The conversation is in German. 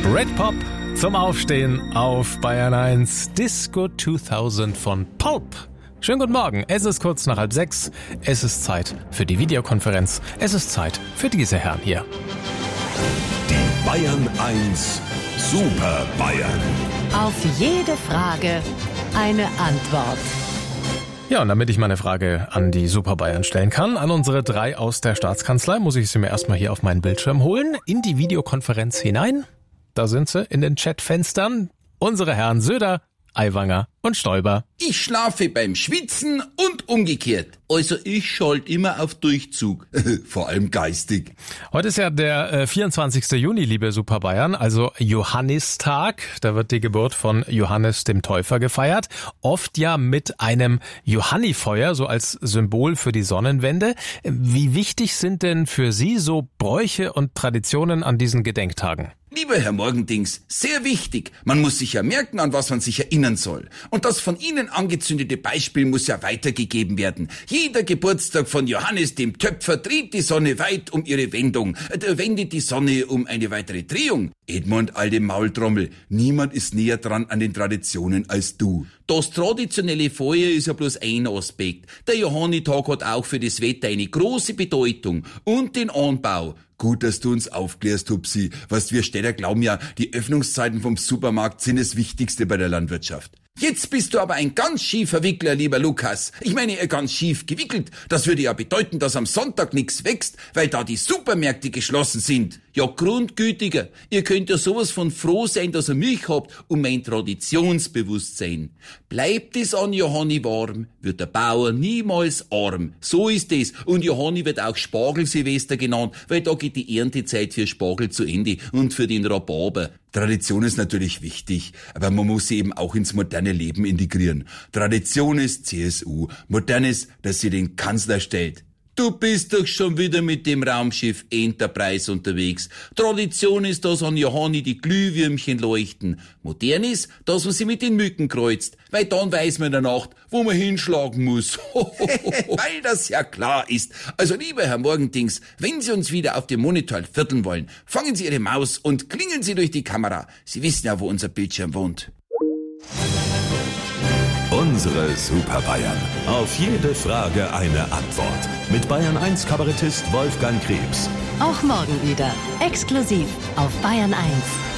Britpop zum Aufstehen auf Bayern 1. Disco 2000 von Pulp. Schönen guten Morgen, es ist kurz nach 5:30. Es ist Zeit für die Videokonferenz. Es ist Zeit für diese Herren hier. Die Bayern 1 Super Bayern. Auf jede Frage eine Antwort. Ja, und damit ich meine Frage an die Super Bayern stellen kann, an unsere 3 aus der Staatskanzlei, muss ich sie mir erstmal hier auf meinen Bildschirm holen, in die Videokonferenz hinein. Da sind sie in den Chatfenstern. Unsere Herren Söder, Aiwanger und Stoiber. Ich schlafe beim Schwitzen und umgekehrt. Also ich schalte immer auf Durchzug. Vor allem geistig. Heute ist ja der 24. Juni, liebe Super Bayern, also Johannistag. Da wird die Geburt von Johannes dem Täufer gefeiert. Oft ja mit einem Johannifeuer, so als Symbol für die Sonnenwende. Wie wichtig sind denn für Sie so Bräuche und Traditionen an diesen Gedenktagen? Lieber Herr Morgendings, sehr wichtig. Man muss sich ja merken, an was man sich erinnern soll. Und das von Ihnen angezündete Beispiel muss ja weitergegeben werden. Jeder Geburtstag von Johannes dem Töpfer dreht die Sonne weit um ihre Wendung, wendet die Sonne um eine weitere Drehung. Edmund, alte Maultrommel, niemand ist näher dran an den Traditionen als du. Das traditionelle Feuer ist ja bloß ein Aspekt. Der Johannitag hat auch für das Wetter eine große Bedeutung und den Anbau. Gut, dass du uns aufklärst, Hupsi. Was wir Städter glauben ja, die Öffnungszeiten vom Supermarkt sind das Wichtigste bei der Landwirtschaft. Jetzt bist du aber ein ganz schiefer Wickler, lieber Lukas. Ich meine, ganz schief gewickelt. Das würde ja bedeuten, dass am Sonntag nichts wächst, weil da die Supermärkte geschlossen sind. Ja, grundgütiger. Ihr könnt ja sowas von froh sein, dass ihr mich habt und mein Traditionsbewusstsein. Bleibt es an Johanni warm, wird der Bauer niemals arm. So ist es. Und Johanni wird auch Spargelsilvester genannt, weil da geht die Erntezeit für Spargel zu Ende und für den Rhabarber. Tradition ist natürlich wichtig, aber man muss sie eben auch ins moderne Leben integrieren. Tradition ist CSU, modern ist, dass sie den Kanzler stellt. Du bist doch schon wieder mit dem Raumschiff Enterprise unterwegs. Tradition ist, dass an Johanni die Glühwürmchen leuchten. Modern ist, dass man sie mit den Mücken kreuzt, weil dann weiß man in der Nacht, wo man hinschlagen muss. Weil das ja klar ist. Also lieber Herr Morgendings, wenn Sie uns wieder auf dem Monitor vierteln wollen, fangen Sie Ihre Maus und klingeln Sie durch die Kamera. Sie wissen ja, wo unser Bildschirm wohnt. Unsere Super Bayern. Auf jede Frage eine Antwort. Mit Bayern 1 Kabarettist Wolfgang Krebs. Auch morgen wieder. Exklusiv auf Bayern 1.